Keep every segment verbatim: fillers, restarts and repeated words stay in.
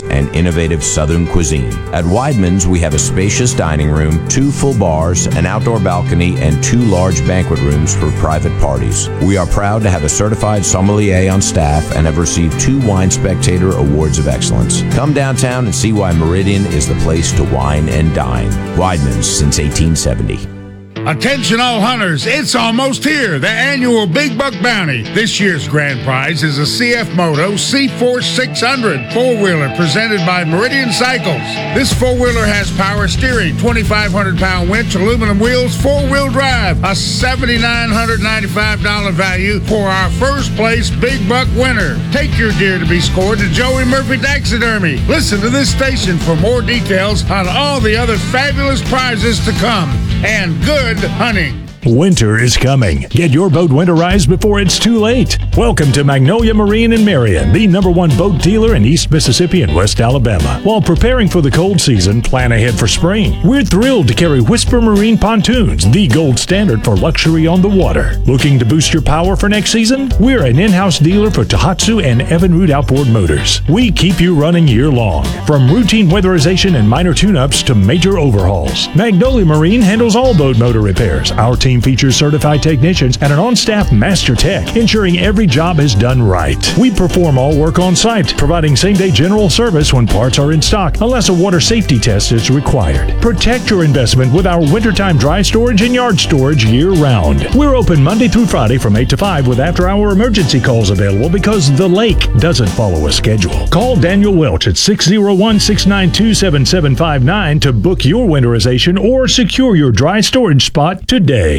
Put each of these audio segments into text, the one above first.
restaurants, and innovative Southern cuisine. At Weidman's, we have a spacious dining room, two full bars, an outdoor balcony, and two large banquet rooms for private parties. We are proud to have a certified sommelier on staff and have received two Wine Spectator Awards of Excellence. Come downtown and see why Meridian is the place to wine and dine. Weidman's since eighteen seventy. Attention all hunters, it's almost here, the annual Big Buck Bounty. This year's grand prize is a C F Moto C Force six hundred four-wheeler presented by Meridian Cycles. This four-wheeler has power steering, twenty-five hundred pound winch, aluminum wheels, four-wheel drive, a seven thousand nine hundred ninety-five dollars value for our first place Big Buck winner. Take your deer to be scored to Joey Murphy Taxidermy. Listen to this station for more details on all the other fabulous prizes to come. And good hunting. Winter is coming. Get your boat winterized before it's too late. Welcome to Magnolia Marine in Marion, the number one boat dealer in East Mississippi and West Alabama. While preparing for the cold season, plan ahead for spring. We're thrilled to carry Whisper Marine Pontoons, the gold standard for luxury on the water. Looking to boost your power for next season? We're an in-house dealer for Tohatsu and Evinrude Outboard Motors. We keep you running year-long. From routine weatherization and minor tune-ups to major overhauls, Magnolia Marine handles all boat motor repairs. Our team features certified technicians and an on-staff master tech, ensuring every job is done right. We perform all work on site, providing same-day general service when parts are in stock, unless a water safety test is required. Protect your investment with our wintertime dry storage and yard storage year-round. We're open Monday through Friday from eight to five with after-hour emergency calls available because the lake doesn't follow a schedule. Call Daniel Welch at six oh one, six nine two, seven seven five nine to book your winterization or secure your dry storage spot today.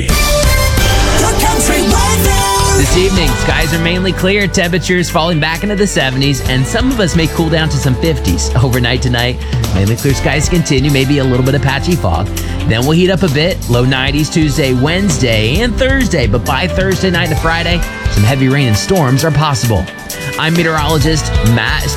This evening, skies are mainly clear, temperatures falling back into the seventies, and some of us may cool down to some fifties. Overnight tonight, mainly clear skies continue, maybe a little bit of patchy fog. Then we'll heat up a bit, low nineties Tuesday, Wednesday, and Thursday, but by Thursday night to Friday, some heavy rain and storms are possible. I'm meteorologist Matt